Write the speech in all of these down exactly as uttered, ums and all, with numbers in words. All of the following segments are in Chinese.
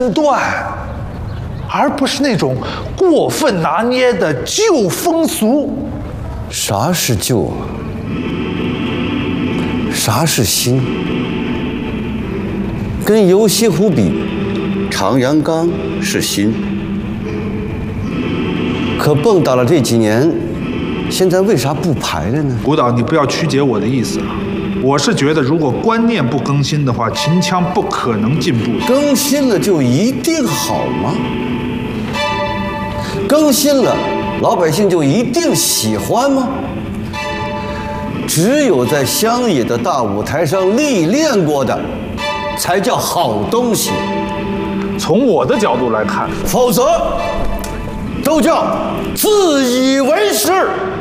断，而不是那种过分拿捏的旧风俗。 啥是旧啊？啥是新？跟游西湖比，长阳冈是新。可蹦跶了这几年，现在为啥不排了呢？ 古导，你不要曲解我的意思啊！我是觉得，如果观念不更新的话，秦腔不可能进步。 更新了就一定好吗？更新了，老百姓就一定喜欢吗？只有在乡野的大舞台上历练过的，才叫好东西。 从我的角度来看， 否则都叫自以为是。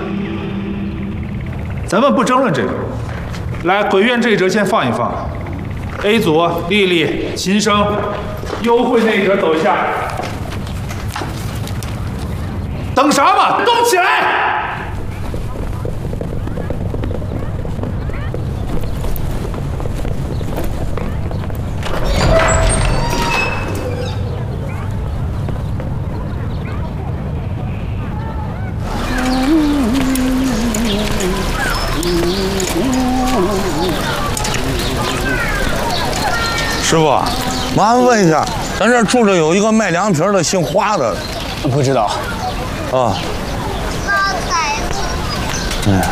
咱们不争论这个。来，鬼院这一折先放一放。A 组，丽丽、秦升，优惠那一折走一下。等啥嘛？动起来！ 师傅，麻烦问一下，咱这住着有一个卖凉皮的，姓花的， 不知道。 啊。嗯。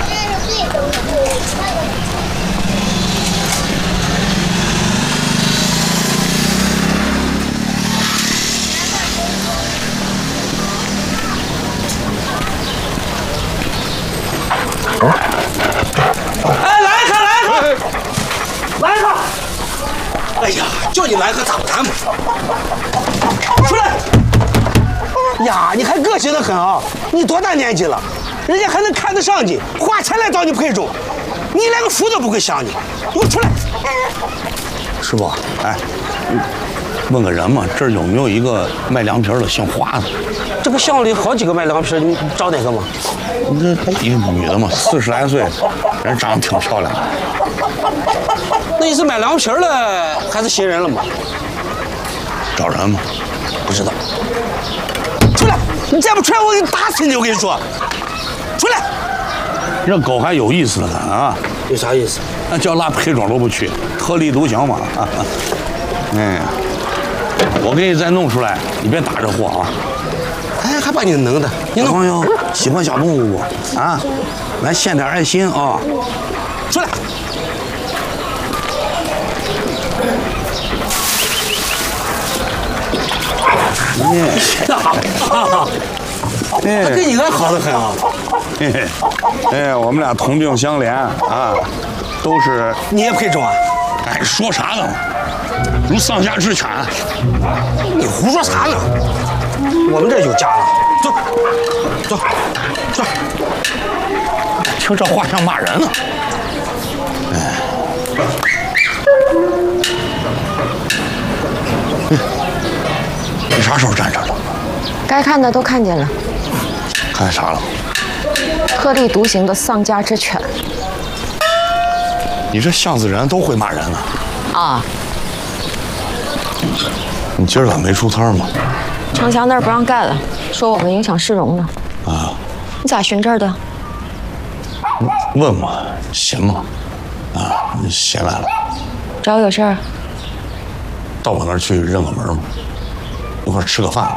哎，来一个，来一个，来一个！哎呀，叫你来个咋谈嘛？出来！呀，你还个性的很啊！你多大年纪了？人家还能看得上你，花钱来找你配种，你连个福都不会想你，给我出来！ 师傅，哎，问个人嘛，这儿有没有一个卖凉皮的姓花的？ 这个巷里好几个卖凉皮，你找哪个嘛？ 你这一个女的嘛，四十来岁，人长得挺漂亮的。 那你是买凉皮了还是寻人了吗？ 找人吗？ 不知道。出来！你再不出来，我给你打死你！我跟你说，出来！ 这狗还有意思的很啊！ 有啥意思？ 那叫拉配种都不去，特立独行嘛！啊，哎，我给你再弄出来，你别打这货啊！ 哎，还把你弄的，你弄朋友喜欢小动物不？啊，来献点爱心啊！ 出来！哎，他跟你还好得很啊！ 嘿嘿，哎，我们俩同病相怜啊，都是。 你也配种啊？ 哎，说啥呢？如丧家之犬。 你胡说啥呢？我们这有家了，走，走，走。 听这话像骂人呢。哎。你啥时候站这儿了？ 该看的都看见了。 看啥了？ 特立独行的丧家之犬。 你这巷子人都会骂人呢。 啊。 你今儿咋没出摊吗？ 城墙那儿不让干了，说我们影响市容呢。 啊。 你咋寻这儿的？ 问我闲吗？啊，闲来了。 找我有事儿？ 到我那儿去认个门吗？一块儿吃个饭。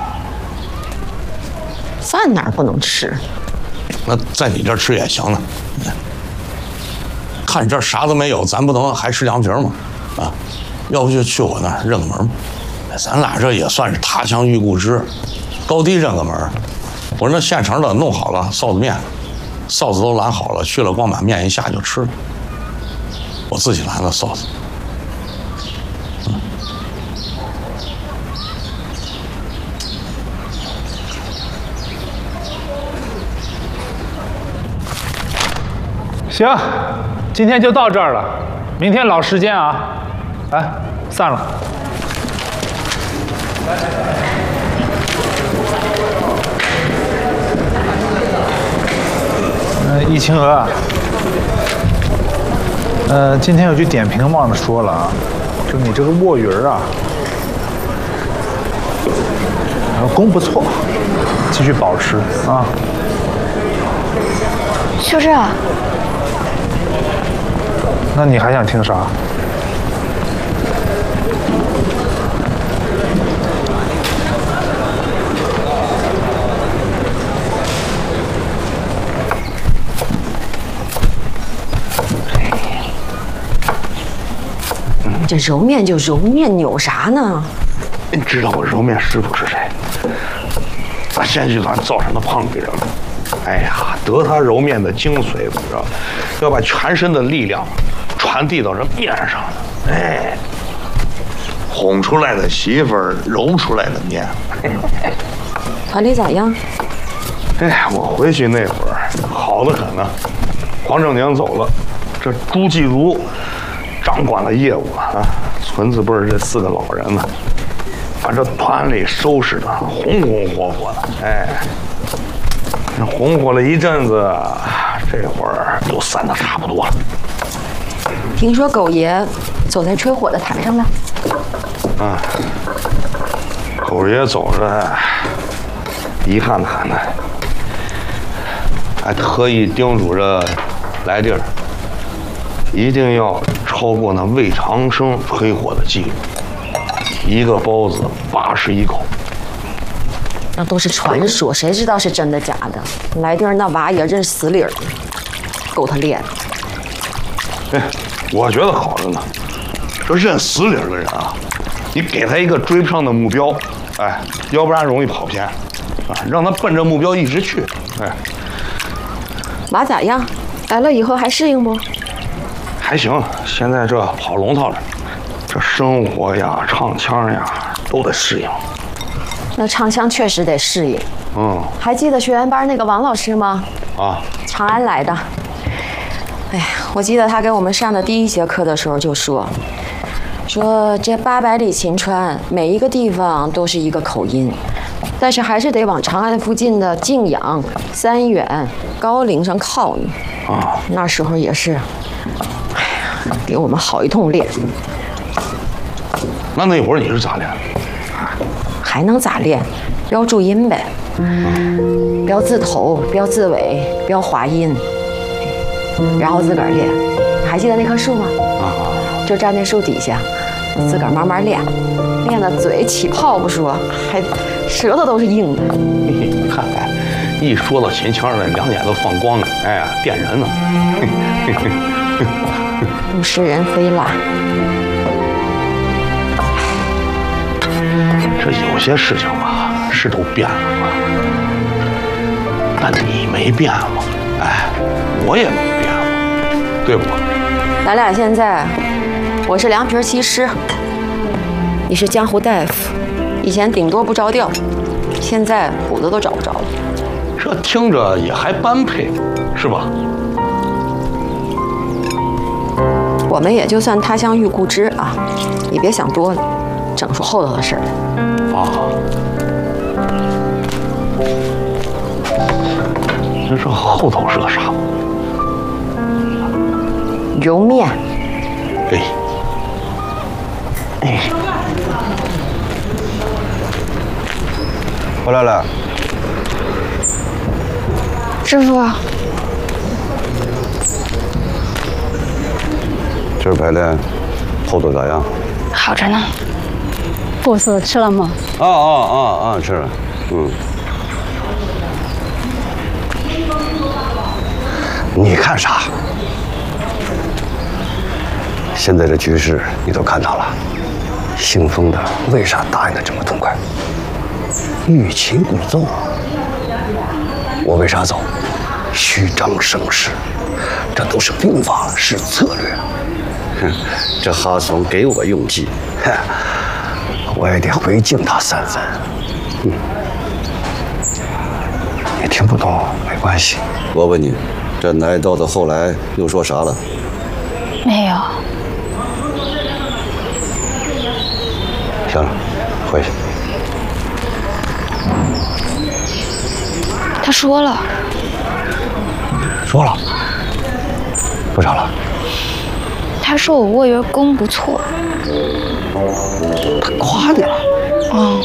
饭哪儿不能吃？ 那在你这儿吃也行呢。看你这儿啥都没有，咱不能还吃凉皮吗？啊，要不就去我那儿认个门吧。咱俩这也算是他乡遇故知，高低认个门。我那现成的弄好了臊子面，臊子都拦好了，去了光把面一下就吃了。我自己拦的臊子。嗯。 行，今天就到这儿了，明天老时间啊，来，散了。呃，易清娥，呃，今天有句点评忘了说了啊，就你这个卧云啊， 功不错，继续保持啊。 就这。 那你还想听啥？ 这揉面就揉面，扭啥呢？ 你知道我揉面师傅是谁？咱县剧团造成的胖女人。哎呀，得他揉面的精髓，你知道，要把全身的力量传递到这面上。哎，哄出来的媳妇儿，揉出来的面。 团里咋样？ 哎，我回去那会儿好得很呢。黄正年走了，这朱继如掌管了业务啊，村子辈儿这四个老人呢，把这团里收拾的红红火火的。哎，这红火了一阵子，这会儿又散的差不多了。 听说狗爷走在吹火的台上了。 啊，狗爷走着，遗憾的很呢，还特意叮嘱着来地儿，一定要超过那魏长生吹火的记录，一个包子八十一口。 那都是传说，谁知道是真的假的？来地儿那娃也认死理儿，够他练。 哎，我觉得好着呢。这认死理儿的人啊，你给他一个追不上的目标，哎，要不然容易跑偏，啊，让他奔着目标一直去，哎。 娃咋样？来了以后还适应不？ 还行，现在这跑龙套着，这生活呀、唱腔呀都得适应。 那唱腔确实得适应。 嗯， 还记得学员班那个王老师吗？ 啊， 长安来的。哎呀，我记得他给我们上的第一节课的时候就说，说这八百里秦川每一个地方都是一个口音，但是还是得往长安附近的泾阳、三原、高陵上靠呢。 啊， 那时候也是，哎呀，给我们好一通练。 那那会儿你是咋练？ 还能咋练？标注音呗，标字头，标字尾，标滑音，然后自个儿练。还记得那棵树吗？ 啊， 就站那树底下，自个儿慢慢练，练的嘴起泡不说，还舌头都是硬的。 你看，哎，一说到秦腔了，两眼都放光了，哎呀，电人呢。 物是人非啦。 这有些事情吧，是都变了嘛，但你没变嘛，哎，我也没变嘛，对不？ 咱俩现在，我是凉皮西施，你是江湖大夫，以前顶多不着调，现在谱子都找不着了。 这听着也还般配，是吧？ 我们也就算他乡遇故知啊，你别想多了，整出后头的事儿来。 啊，这这后头是个啥？ 揉面。 哎，哎， 回来了。 师傅， 今儿排练后头咋样？ 好着呢。不是吃了吗？ 啊啊啊啊！吃了，嗯。你看啥？现在的局势你都看到了，姓封的为啥答应的这么痛快？欲擒故纵。我为啥走？虚张声势，这都是兵法，是策略。哼，这哈怂给我用计，哼。我也得回敬他三分。嗯，你听不懂没关系。我问你，这来到的后来又说啥了？ 没有。 行了，回去。 他说了。 说了。说啥了？ 他说我卧圆功不错。 他夸你了。 嗯。